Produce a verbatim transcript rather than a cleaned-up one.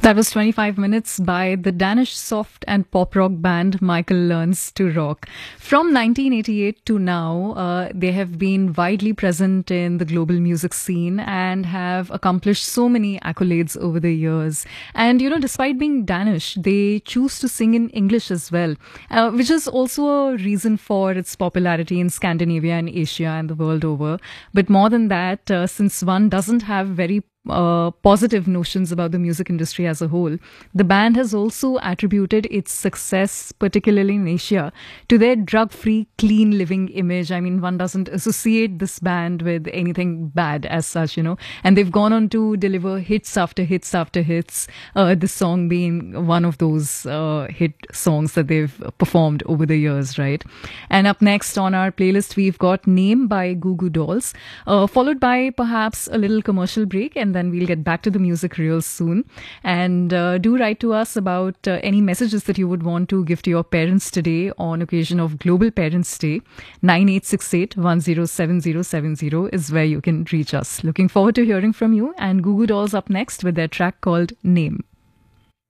That was twenty-five minutes by the Danish soft and pop rock band Michael Learns to Rock. From nineteen eighty-eight to now, uh, they have been widely present in the global music scene and have accomplished so many accolades over the years. And, you know, despite being Danish, they choose to sing in English as well, uh, which is also a reason for its popularity in Scandinavia and Asia and the world over. But more than that, uh, since one doesn't have very Uh, positive notions about the music industry as a whole, the band has also attributed its success, particularly in Asia, to their drug-free, clean living image. I mean, one doesn't associate this band with anything bad as such, you know. And they've gone on to deliver hits after hits after hits, uh, this song being one of those uh, hit songs that they've performed over the years, right? And up next on our playlist, we've got Name by Goo Goo Dolls, uh, followed by perhaps a little commercial break, and then we'll get back to the music real soon. And uh, do write to us about uh, any messages that you would want to give to your parents today on occasion of Global Parents Day. nine eight six eight, one zero seven zero seven zero is where you can reach us. Looking forward to hearing from you. And Goo Goo Dolls up next with their track called Name.